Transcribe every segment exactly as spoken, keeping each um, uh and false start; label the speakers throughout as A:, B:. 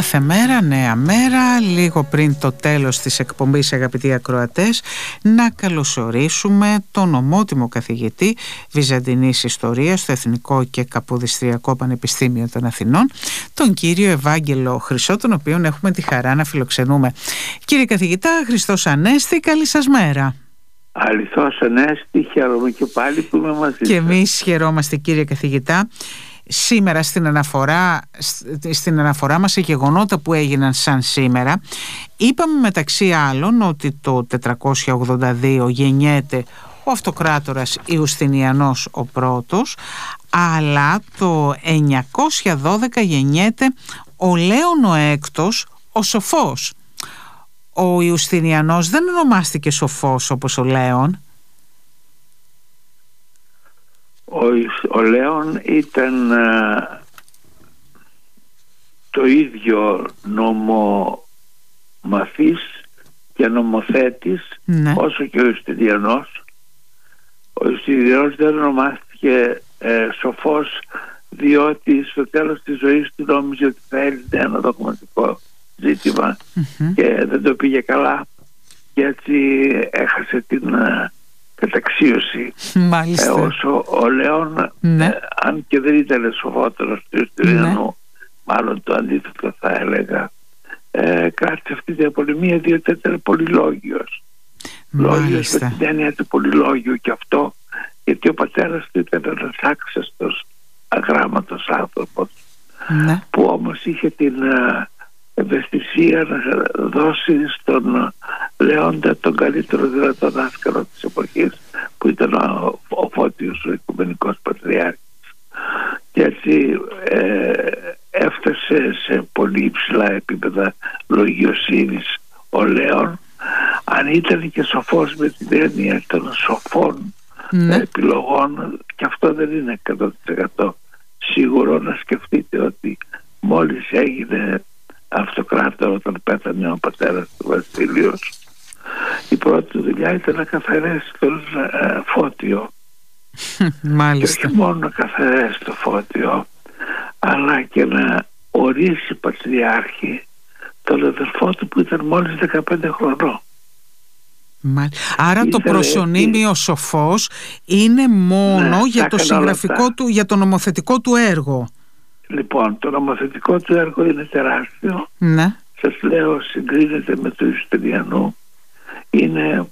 A: Κάθε μέρα νέα μέρα, λίγο πριν το τέλος της εκπομπής, αγαπητοί ακροατές, να καλωσορίσουμε τον ομότιμο καθηγητή Βυζαντινής Ιστορίας στο Εθνικό και Καποδιστριακό Πανεπιστήμιο των Αθηνών, τον κύριο Ευάγγελο Χρυσό, τον οποίον έχουμε τη χαρά να φιλοξενούμε. Κύριε καθηγητά, Χριστός Ανέστη, καλή σας μέρα.
B: Αληθώς Ανέστη, χαίρομαι και πάλι που είμαι μαζί σας.
A: Και εμείς χαιρόμαστε, κύριε καθηγητά. Σήμερα στην αναφορά, στην αναφορά μας σε γεγονότα που έγιναν σαν σήμερα, είπαμε μεταξύ άλλων ότι το τετρακόσια ογδόντα δύο γεννιέται ο αυτοκράτορας Ιουστινιανός ο πρώτος, αλλά το εννιακόσια δώδεκα γεννιέται ο Λέων ο έκτος, ο Σοφός. Ο Ιουστινιανός δεν ονομάστηκε Σοφός όπως ο Λέων.
B: Ο, ο Λέων ήταν α, το ίδιο νομομαθής και νομοθέτης, ναι, όσο και ο Ιουστινιανός. Ο Ιουστινιανός δεν ονομάστηκε ε, σοφός διότι στο τέλος της ζωής του νόμιζε ότι θα έλυνε ένα δογματικό ζήτημα mm-hmm. και δεν το πήγε καλά και έτσι έχασε την α, καταξίωση.
A: Μάλιστα.
B: Ε, όσο ο Λέων,
A: ναι.
B: ε, αν και δεν ήταν σοφότερος του Ιουστινιανού, ναι. μάλλον το αντίθετο θα έλεγα, ε, κράτησε αυτή την απολυμία διότι ήταν πολυλόγιος. Λόγιος με την έννοια του πολυλόγιου και αυτό γιατί ο πατέρας του ήταν ένας άξαστος αγράμματος άνθρωπος, ναι. που όμως είχε την uh, ευαισθησία να δώσει στον Λέοντα τον καλύτερο δυνατό δάσκαλο της εποχής που ήταν ο, ο Φώτιος, ο Οικουμενικός Πατριάρχης, και έτσι ε, έφτασε σε πολύ υψηλά επίπεδα λογιοσύνης ο Λέων. Αν ήταν και σοφός με την έννοια των σοφών ναι. επιλογών, και αυτό δεν είναι εκατό τοις εκατό σίγουρο, να σκεφτείτε ότι μόλις έγινε αυτοκράτορα όταν πέθανε ο πατέρας του Βασίλειος, η πρώτη του δουλειά ήταν να καθαρίσει τον ε, Φώτιο.
A: Μάλιστα.
B: Και όχι μόνο να καθαρίσει το Φώτιο, αλλά και να ορίσει πατριάρχη τον αδερφό του που ήταν μόλις δεκαπέντε χρονών.
A: Άρα ήθελε, το προσωνύμιο η... σοφός είναι μόνο ναι, για το συγγραφικό του, για το νομοθετικό του έργο.
B: Λοιπόν, το νομοθετικό του έργο είναι τεράστιο.
A: Ναι.
B: Σας λέω, συγκρίνεται με το Ιουστινιανού. Είναι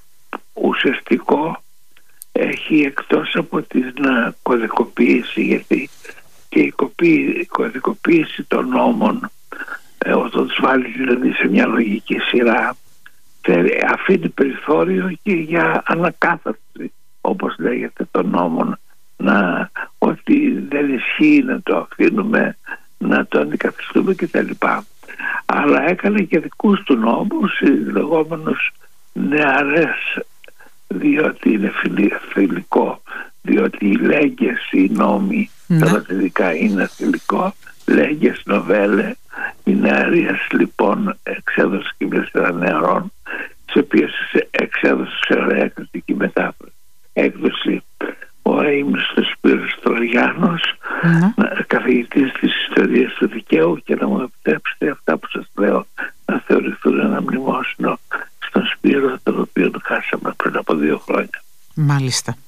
B: ουσιαστικό. Έχει εκτός από την κωδικοποίηση, γιατί και η, κοπή, η κωδικοποίηση των νόμων, ε, όταν τους βάλει δηλαδή σε μια λογική σειρά, αφήνει περιθώριο και για ανακάθαρση, όπως λέγεται, των νόμων, να, ότι δεν ισχύει να το αφήνουμε, να το αντικαθιστούμε κτλ. Αλλά έκανε και δικούς του νόμους, οι λεγόμενους νεαρές, διότι είναι θηλυκό, διότι οι λέγες, οι νόμοι ναι. τα λατινικά είναι θηλυκό, λέγες νοβέλε. Η νεαρίας λοιπόν εξέδωσε και μια σειρά νεαρών, τις οποίες εξέδωσε σε ωραία κριτική μετάφραση έκδοση ο αείμνηστος Σπύρος Τρογιάνος, mm-hmm. καθηγητής της ιστορίας του δικαίου, και να μου επιτρέψετε αυτά που σας λέω να θεωρηθούν ένα μνημόσυνο στον Σπύρο, τον οποίο το χάσαμε πριν από δύο χρόνια.
A: Μάλιστα.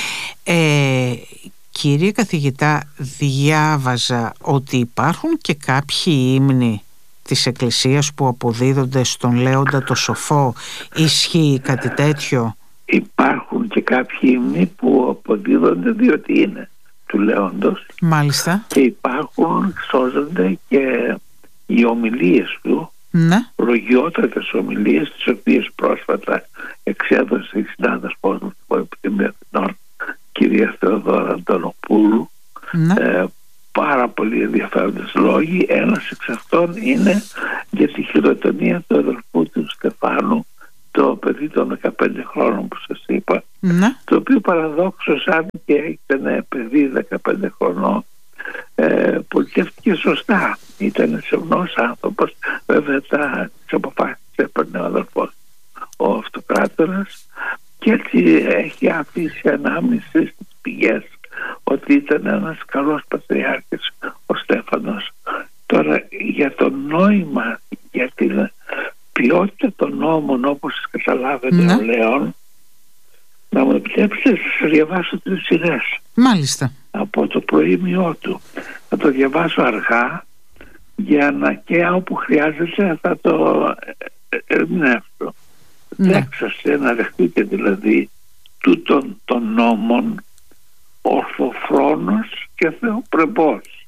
A: Ε, κύριε καθηγητά, διάβαζα ότι υπάρχουν και κάποιοι ύμνοι της Εκκλησίας που αποδίδονται στον Λέοντα το Σοφό. Ισχύει κάτι τέτοιο?
B: Υπάρχουν και κάποιοι ύμνοι που αποδίδονται διότι είναι του Λέοντος.
A: Μάλιστα.
B: Και υπάρχουν, σώζονται και οι ομιλίες του, ναι. προγειότατες ομιλίες, τις οποίες πρόσφατα εξέδωσε η συνάδελφός μου στο Πανεπιστήμιο Αθηνών, κυρία Θεοδόρα Αντωνοπούλου. Ναι. Ε, πάρα πολύ ενδιαφέροντες λόγοι. Ένας εξ αυτών είναι για τη χειροτονία του αδελφού του Στεφάνου, το παιδί των δεκαπέντε χρόνων που σας είπα, ναι. το οποίο παραδόξως, αν και ήταν παιδί δεκαπέντε χρονών, ε, πολιτεύτηκε σωστά. Ήταν σεμνός άνθρωπος. Βέβαια τα αποφάσεις έπαιρνε ο αδελφός, ο αυτοκράτορας, και έτσι έχει αφήσει ανάμνηση στις πηγές ότι ήταν ένας καλός πατριάρχης ο Στέφανος. Τώρα για το νόημα, για την ποιότητα των νόμων όπως καταλάβετε, ναι. Ο Λέων, να μου επιτρέψετε να σας διαβάσω τρεις σειρές.
A: Μάλιστα.
B: Από το προήμιό του. Θα το διαβάσω αργά για να, και όπου χρειάζεται θα το ερμηνεύσω.
A: Ναι.
B: Δέξαστε να δεχτείτε δηλαδή τούτων των νόμων ορθοφρόνος και θεοπρεπός,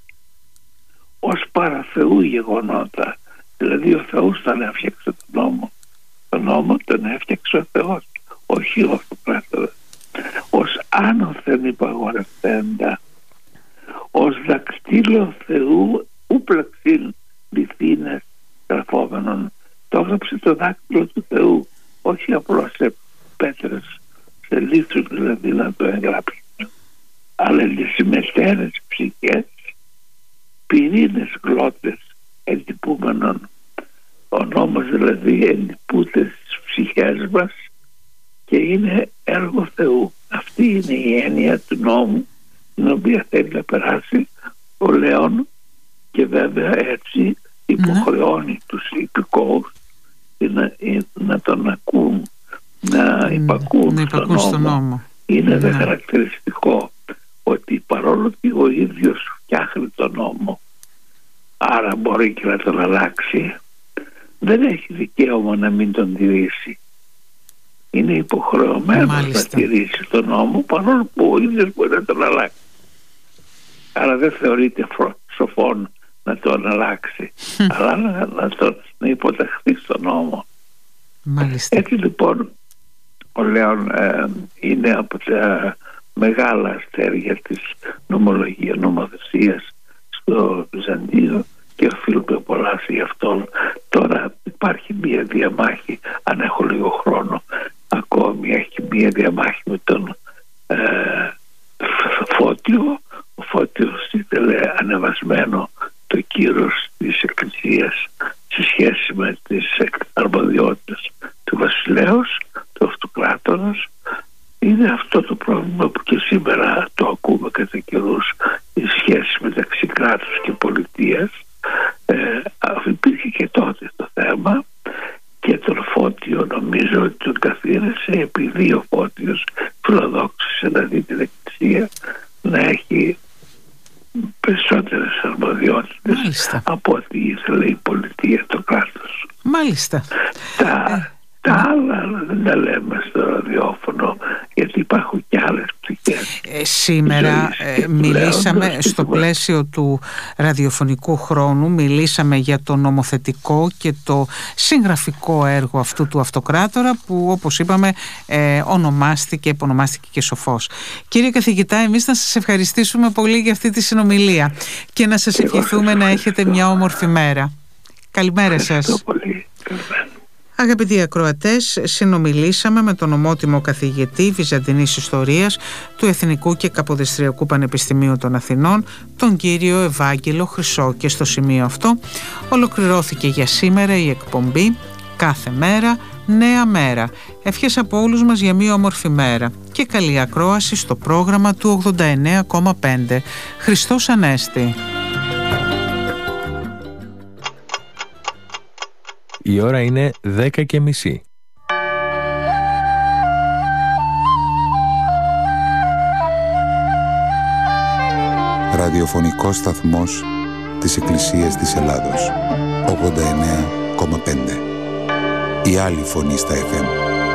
B: ως παραθεού γεγονότα. Δηλαδή ο Θεός τον έφτιαξε τον νόμο. Τον νόμο τον έφτιαξε ο Θεός, όχι ο αυτοκράτορας. Ως άνωθεν υπαγορευτέντα, ως δακτύλο Θεού ούπλαξιν λιθίνες γραφόμενον. Το έγραψε το δάκτυλο του Θεού, όχι απλώς σε πέτρες, σε λίθους δηλαδή να το εγγράψει, αλλά στις μετέρες ψυχές, πυρήνες γλώτες εντυπούμενων. Ο νόμος δηλαδή εντυπούται στις ψυχές μας και είναι έργο Θεού. Αυτή είναι η έννοια του νόμου την οποία θέλει να περάσει ο Λέων, και βέβαια έτσι υποχρεώνει mm. τους υπηκόους να, να τον ακούν, να υπακούν,
A: mm.
B: στον,
A: υπακούν
B: νόμο.
A: στον νόμο.
B: Είναι
A: mm.
B: δε χαρακτηριστικό ότι παρόλο ότι ο ίδιος φτιάχνει τον νόμο, άρα μπορεί και να τον αλλάξει, δεν έχει δικαίωμα να μην τον τηρήσει. Είναι υποχρεωμένος να τηρήσει τον νόμο, παρόλο που ο ίδιος μπορεί να τον αλλάξει. Άρα δεν θεωρείται σοφόν να τον αλλάξει, αλλά να, να, τον, να υποταχθεί στον νόμο.
A: Μάλιστα.
B: Έτσι λοιπόν ο Λέων ε, είναι από τα μεγάλα αστέρια της νομολογίας, νομοθεσίας στο Βυζαντίο και οφείλουμε πολλά σε γι' αυτόν. Τώρα υπάρχει μία διαμάχη, αν έχω λίγο χρόνο ακόμη, έχει μία διαμάχη με τον ε, Φώτιο. Ο Φώτιος ήθελε ανεβασμένο το κύρος της Εκκλησίας σε σχέση με τις αρμοδιότητες του βασιλέως, του αυτοκράτορας. Είναι αυτό το πρόβλημα που και σήμερα το ακούμε κατά καιρούς, η σχέση μεταξύ κράτους και πολιτείας. Ε, υπήρχε και τότε το θέμα, και τον Φώτιο νομίζω ότι τον καθήρεσε επειδή ο Φώτιος φιλοδόξησε να δει την Εκκλησία να έχει περισσότερες αρμοδιότητες Μάλιστα. από ό,τι ήθελε η πολιτεία, το κράτος.
A: Μάλιστα.
B: Τα,
A: ε,
B: τα άλλα δεν τα λέμε στο ραδιόφωνο, γιατί υπάρχουν και άλλες πτυχές.
A: Ε, σήμερα ε, μιλήσαμε στο πλαίσιο του ραδιοφωνικού χρόνου, μιλήσαμε για το νομοθετικό και το συγγραφικό έργο αυτού του αυτοκράτορα που, όπως είπαμε, ε, ονομάστηκε, επωνομάστηκε και σοφός. Κύριε καθηγητά, εμείς να σας ευχαριστήσουμε πολύ για αυτή τη συνομιλία και να σας ευχηθούμε να έχετε μια όμορφη μέρα. Καλημέρα σας.
B: Ευχαριστώ πολύ. Καλημέρα.
A: Αγαπητοί ακροατές, συνομιλήσαμε με τον ομότιμο καθηγητή Βυζαντινής Ιστορίας του Εθνικού και Καποδιστριακού Πανεπιστημίου των Αθηνών, τον κύριο Ευάγγελο Χρυσό. Και στο σημείο αυτό ολοκληρώθηκε για σήμερα η εκπομπή «Κάθε μέρα, νέα μέρα». Ευχές από όλους μας για μία όμορφη μέρα και καλή ακρόαση στο πρόγραμμα του ογδόντα εννέα κόμμα πέντε. Χριστός Ανέστη.
C: Η ώρα είναι δέκα και μισή.
D: Ραδιοφωνικός σταθμός της Εκκλησίας της Ελλάδος. ογδόντα εννέα κόμμα πέντε. Η άλλη φωνή στα εφ εμ.